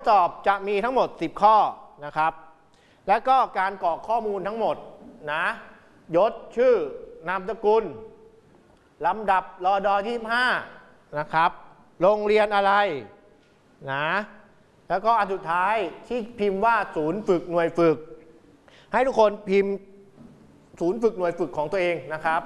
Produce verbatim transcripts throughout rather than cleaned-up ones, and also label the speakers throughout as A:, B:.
A: สอบจะมีทั้งหมดสิบข้อนะครับแล้วก็การกรอกข้อมูลทั้งหมดนะยศชื่อนามสกุลลำดับรอดอยี่สิบห้านะครับโรงเรียนอะไรนะแล้วก็อันสุดท้ายที่พิมพ์ว่าศูนย์ฝึกหน่วยฝึกให้ทุกคนพิมพ์ศูนย์ฝึกหน่วยฝึกของตัวเองนะครับ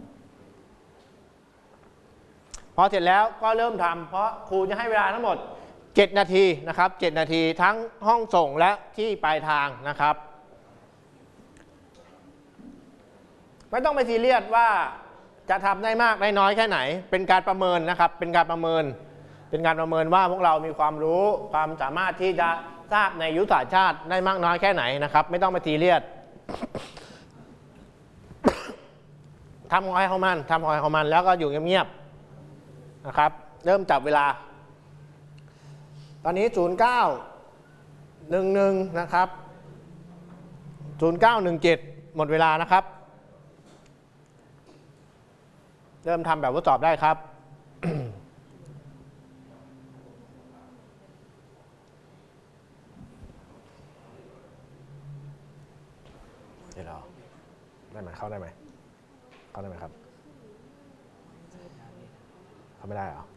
A: พอเสร็จแล้วก็เริ่มทำเพราะครูจะให้เวลาทั้งหมดเจ็ดนาทีนะครับเจ็ดนาทีทั้งห้องส่งและที่ปลายทางนะครับไม่ต้องไปซีเรียสว่าจะทำได้มากได้น้อยแค่ไหนเป็นการประเมินนะครับเป็นการประเมินเป็นการประเมินว่าพวกเรามีความรู้ความสามารถที่จะทราบในยุทธศาสตร์ชาติได้มากน้อยแค่ไหนนะครับไม่ต้องไปซีเรียสทำของใครของมันทำของใครของมันแล้วก็อยู่เงียบๆนะครับเริ่มจับเวลาตอนนี้ศูนย์เก้าหนึ่งหนึ่งนะครับศูนย์เก้าหนึ่งเจ็ดหมดเวลานะครับเริ่มทำแบบทดสอบได้ครับ เดี๋ยวเราได้ไหมเข้าได้ไหมเข้าได้ไหมครับเข้าไม่ได้เหรอ